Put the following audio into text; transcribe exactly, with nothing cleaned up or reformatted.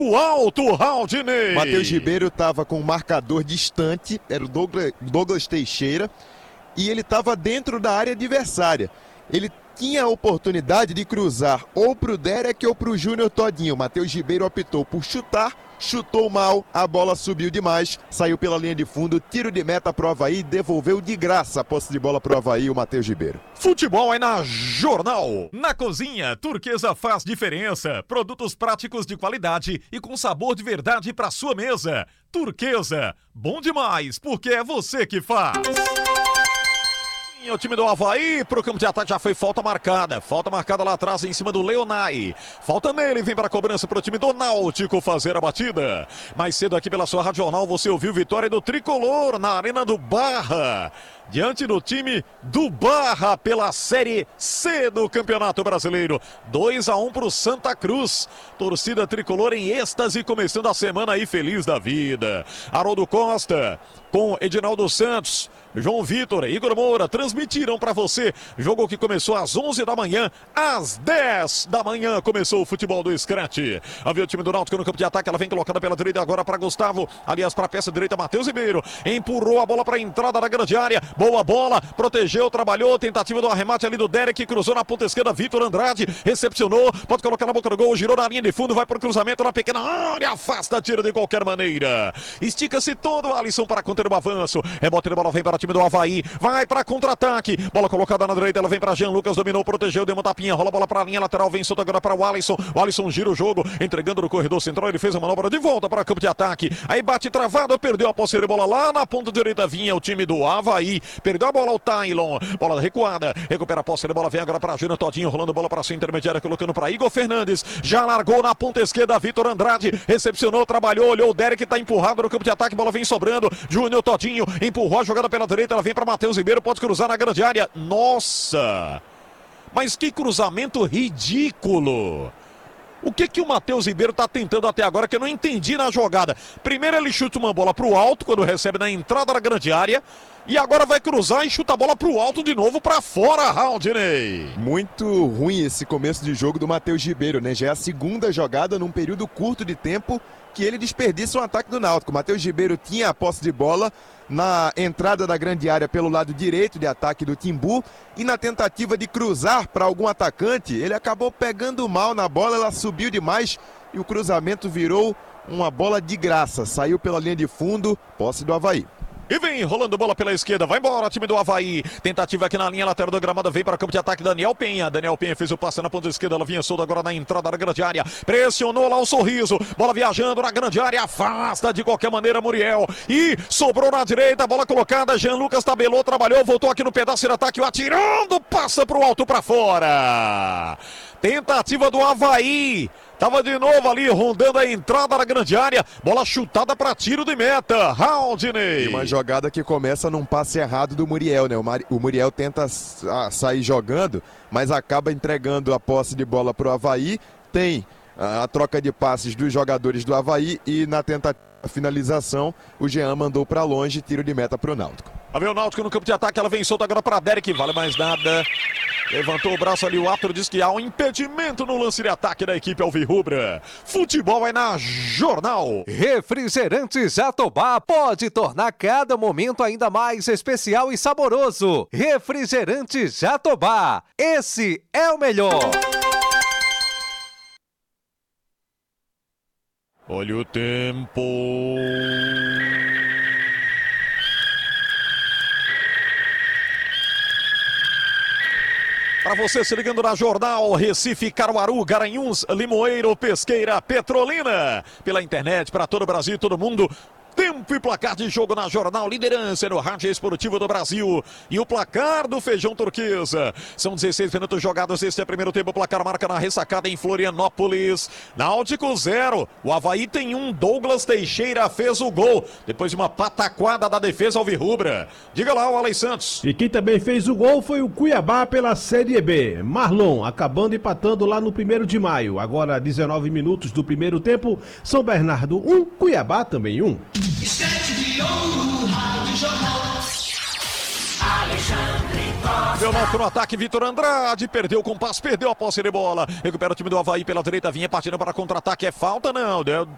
O alto, Raudinei. Matheus Ribeiro estava com um marcador distante, era o Douglas, Douglas Teixeira, e ele estava dentro da área adversária. Ele tinha a oportunidade de cruzar ou para o Derek ou para o Júnior Todinho. Matheus Ribeiro optou por chutar, chutou mal, a bola subiu demais, saiu pela linha de fundo, tiro de meta para o Avaí, devolveu de graça a posse de bola para o Avaí, o Matheus Ribeiro. Futebol é na Jornal. Na cozinha, Turquesa faz diferença. Produtos práticos de qualidade e com sabor de verdade para sua mesa. Turquesa, bom demais, porque é você que faz. O time do Avaí pro campo de ataque, já foi falta marcada. Falta marcada lá atrás em cima do Leonai. Falta nele, vem para a cobrança pro time do Náutico fazer a batida. Mais cedo aqui pela sua Rádio Jornal você ouviu vitória do Tricolor na Arena do Barra. Diante do time do Barra pela Série C do Campeonato Brasileiro. dois a um pro Santa Cruz. Torcida Tricolor em êxtase, começando a semana aí feliz da vida. Haroldo Costa com Edinaldo Santos, João Vitor, Igor Moura transmitiram para você. Jogo que começou às onze da manhã, às dez da manhã começou o futebol do Scratch. Havia o time do Náutico no campo de ataque, ela vem colocada pela direita agora para Gustavo, aliás para a peça direita Matheus Ribeiro, empurrou a bola para a entrada da grande área, boa bola, protegeu, trabalhou, tentativa do arremate ali do Derek, cruzou na ponta esquerda, Vitor Andrade, recepcionou, pode colocar na boca do gol, girou na linha de fundo, vai para o cruzamento na pequena área, afasta, tira de qualquer maneira. Estica-se todo o Alisson para conter o avanço, rebote de bola vem para o time do Avaí, vai para contra-ataque, bola colocada na direita, ela vem para Jean Lucas, dominou, protegeu, deu uma tapinha, rola a bola para a linha lateral, vem solta agora para o Alisson, o Alisson gira o jogo, entregando no corredor central, ele fez a manobra de volta para o campo de ataque, aí bate travado, perdeu a posse de bola lá na ponta direita, vinha o time do Avaí, perdeu a bola o Tailon, bola recuada, recupera a posse de bola, vem agora para Júnior Todinho, rolando bola para a sua intermediária, colocando para Igor Fernandes, já largou na ponta esquerda, Vitor Andrade, recepcionou, trabalhou, olhou o Derek, tá empurrado no campo de ataque, bola vem sobrando, Júnior Todinho, empurrou a jogada pela direita, ela vem para Matheus Ribeiro, pode cruzar na grande área, nossa, mas que cruzamento ridículo. O que que o Matheus Ribeiro tá tentando até agora que eu não entendi na jogada? Primeiro ele chuta uma bola pro alto quando recebe na entrada da grande área e agora vai cruzar e chuta a bola pro alto de novo para fora, Raudinei. Muito ruim esse começo de jogo do Matheus Ribeiro, né? Já é a segunda jogada num período curto de tempo que ele desperdiça um ataque do Náutico. O Matheus Ribeiro tinha a posse de bola na entrada da grande área pelo lado direito de ataque do Timbu e na tentativa de cruzar para algum atacante, ele acabou pegando mal na bola, ela subiu demais e o cruzamento virou uma bola de graça, saiu pela linha de fundo, posse do Avaí. E vem rolando bola pela esquerda, vai embora time do Avaí, tentativa aqui na linha lateral do gramado, vem para o campo de ataque Daniel Penha, Daniel Penha fez o passe na ponta esquerda, ela vinha solta agora na entrada da grande área, pressionou lá o Sorriso, bola viajando na grande área, afasta de qualquer maneira Muriel, e sobrou na direita, bola colocada, Jean Lucas tabelou, trabalhou, voltou aqui no pedaço de ataque, atirando, passa para o alto para fora. Tentativa do Avaí, tava de novo ali rondando a entrada da grande área, bola chutada para tiro de meta, Raudinei. E uma jogada que começa num passe errado do Muriel, né? O, Mar... o Muriel tenta sair jogando, mas acaba entregando a posse de bola para o Avaí, tem a troca de passes dos jogadores do Avaí e na tentativa de finalização o Jean mandou para longe, tiro de meta para o Náutico. A ver o Náutico no campo de ataque, ela vem solta agora para Derek, vale mais nada. Levantou o braço ali, o árbitro diz que há um impedimento no lance de ataque da equipe alvirrubra. Futebol é na Jornal. Refrigerantes Jatobá pode tornar cada momento ainda mais especial e saboroso. Refrigerantes Jatobá, esse é o melhor. Olha o tempo. Para você se ligando na Jornal, Recife, Caruaru, Garanhuns, Limoeiro, Pesqueira, Petrolina. Pela internet, para todo o Brasil e todo mundo. Tempo e placar de jogo na Jornal, liderança no Rádio Esportivo do Brasil. E o placar do Feijão Turquesa. São dezesseis minutos jogados, este é o primeiro tempo. O placar marca na ressacada em Florianópolis. Náutico zero. O Avaí tem um. Douglas Teixeira fez o gol. Depois de uma pataquada da defesa alvirrubra. Diga lá, o Alex Santos. E quem também fez o gol foi o Cuiabá pela Série B. Marlon acabando empatando lá no primeiro de maio. Agora dezenove minutos do primeiro tempo. São Bernardo um, Cuiabá também um. Esquete de ouro, Rádio Jornal. Alexandre Costa. Deu Náutico no ataque, Vitor Andrade perdeu o compasso, perdeu a posse de bola. Recupera o time do Avaí pela direita, vinha partindo para contra-ataque. É falta? Não. Deu,